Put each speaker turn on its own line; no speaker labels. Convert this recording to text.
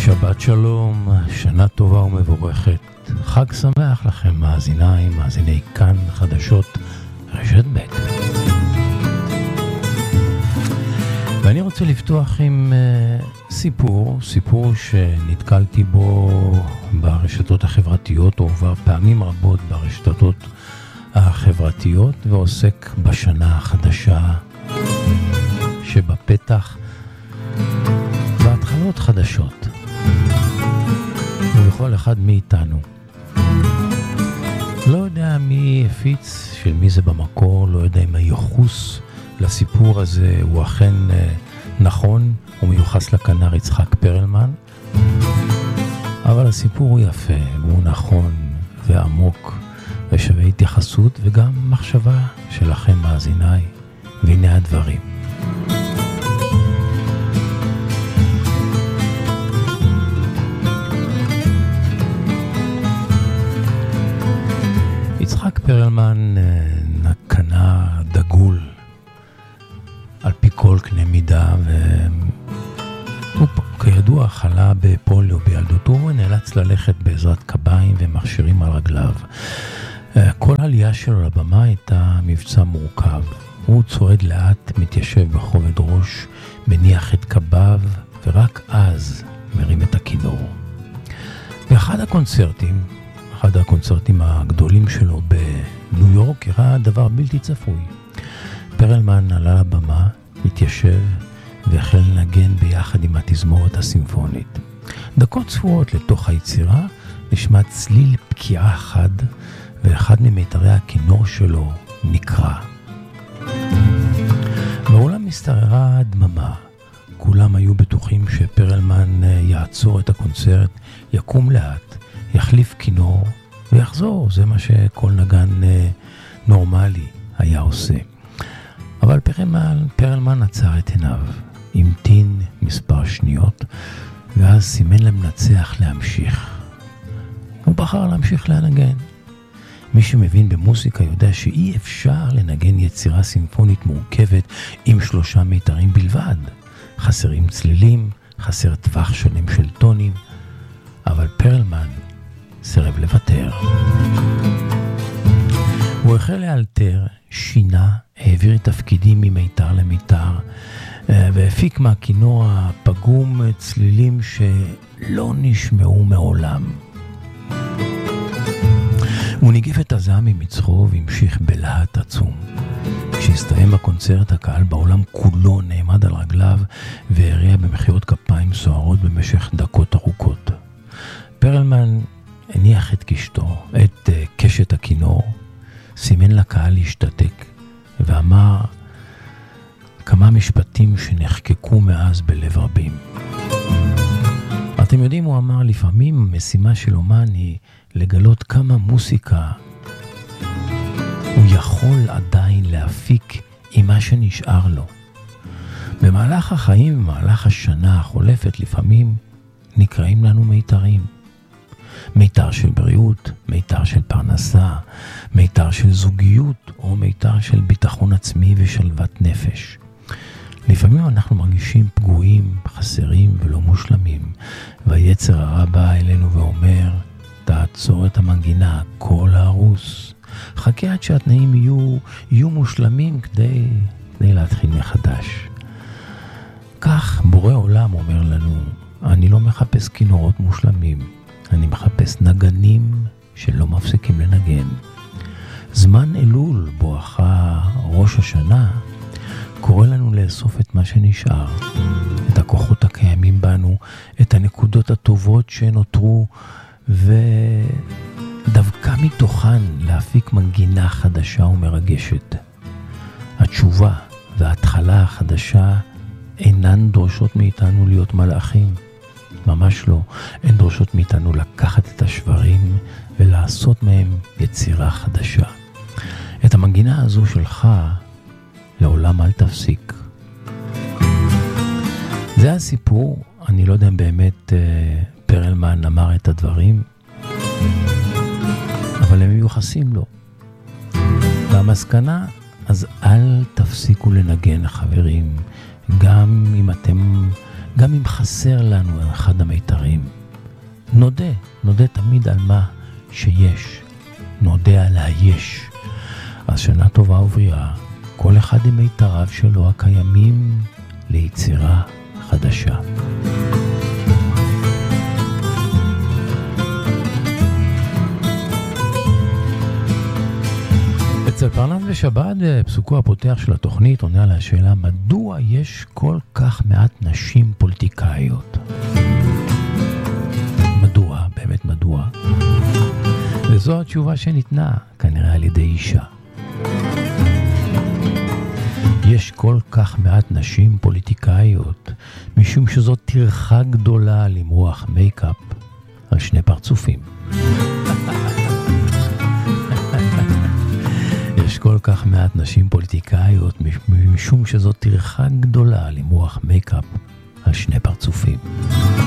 שבת שלום, שנה טובה ומבורכת, חג שמח לכם מאזיני כאן חדשות רשת ב'. ואני רוצה לפתוח עם סיפור שנתקלתי בו ברשתות החברתיות, או כבר פעמים רבות ברשתות החברתיות, ועוסק בשנה החדשה שבפתח והתחלות חדשות. ולכל אחד מאיתנו, לא יודע מי הפיץ, של מי זה במקור, לא יודע אם היחוס לסיפור הזה הוא אכן נכון, הוא מיוחס לכנר יצחק פרלמן, אבל הסיפור הוא יפה, הוא נכון ועמוק ושווה התייחסות וגם מחשבה שלכם מאזיניי. והנה הדברים. יצחק פרלמן קנה דגול על פי כל קנה מידה, והוא כידוע חלה בפוליו בילדותו, הוא נאלץ ללכת בעזרת קביים ומכשירים על רגליו. כל העלייה שלו לבמה הייתה מבצע מורכב. הוא צועד לאט, מתיישב בכובד ראש, מניח את קביו, ורק אז מרים את הכינור. באחד הקונצרטים הגדולים שלו בניו יורק קרה דבר בלתי צפוי. פרלמן עלה לבמה, התיישב והחל לנגן ביחד עם התזמורת הסימפונית. דקות ספורות לתוך היצירה נשמע צליל פקיעה חד, ואחד ממיתרי הכינור שלו נקרא. בעולם מסתררה דממה. כולם היו בטוחים שפרלמן יעצור את הקונצרט, יקום לאט, יחליף כינור ויחזור. זה מה שכל נגן נורמלי היה עושה. אבל פרלמן עצר את עיניו, המתין מספר שניות, ואז סימן למנצח להמשיך. הוא בחר להמשיך לנגן. מי שמבין במוסיקה יודע שאי אפשר לנגן יצירה סימפונית מורכבת עם 3 מיתרים בלבד. חסרים צלילים, חסר טווח שלם של טונים, אבל פרלמן סירב לוותר. הוא החל לאלתר, שינה, העביר תפקידים ממיתר למיתר, והפיק מהכינור הפגום צלילים שלא נשמעו מעולם. הוא ניגף את הזעם ממצחו והמשיך בלהט עצום. כשהסתיים הקונצרט, הקהל בעולם כולו נעמד על רגליו והריע במחיאות כפיים סוערות במשך דקות ארוכות. פרלמן הניח את קשת הכינור, סימן לקהל להשתתק ואמר כמה משפטים שנחקקו מאז בלב רבים. אתם יודעים, הוא אמר, לפעמים משימה של אומן היא לגלות כמה מוסיקה הוא יכול עדיין להפיק עם מה שנשאר לו. במהלך החיים, במהלך השנה החולפת, לפעמים נקראים לנו מיתרים. מיתר של בריאות, מיתר של פרנסה, מיתר של זוגיות, או מיתר של ביטחון עצמי ושלוות נפש. לפעמים אנחנו מרגישים פגועים, חסרים ולא מושלמים, והיצר הרע בא אלינו ואומר, תעצור את המנגינה, כל הרוס. חכה עד שהתנאים יהיו מושלמים כדי להתחיל מחדש. כך בורא עולם אומר לנו, אני לא מחפש כינורות מושלמים, אני מחפש נגנים שלא מפסיקים לנגן. זמן אלול בואכה ראש השנה קורא לנו לאסוף את מה שנשאר, את הכוחות הקיימים בנו, את הנקודות הטובות שנותרו, ודווקא מתוכן להפיק מנגינה חדשה ומרגשת. התשובה וההתחלה החדשה אינן דורשות מאיתנו להיות מלאכים. ממש לא. הן דורשות מאיתנו לקחת את השברים ולעשות מהם יצירה חדשה. את המנגינה הזו שלך לעולם אל תפסיק. זה הסיפור. אני לא יודע אם באמת פרלמן אמר את הדברים, אבל הם מיוחסים לו. והמסקנה, אז אל תפסיקו לנגן, חברים. גם אם אתם גם אם חסר לנו אחד המיתרים. נודה תמיד על מה שיש, נודה על היש. אז שנה טובה ובריאה, כל אחד עם מיתריו שלו הקיימים ליצירה חדשה. אצל פרנס ושבת, בפסוקו הפותח של התוכנית, עונה על השאלה, מדוע יש כל כך מעט נשים פוליטיקאיות? מדוע? באמת מדוע? וזו התשובה שניתנה, כנראה על ידי אישה. יש כל כך מעט נשים פוליטיקאיות, משום שזאת טרחה גדולה למרוח מייקאפ על שני פרצופים. יש כל כך מעט נשים פוליטיקאיות, משום שזאת טרחה גדולה למרוח מייקאפ על שני פרצופים.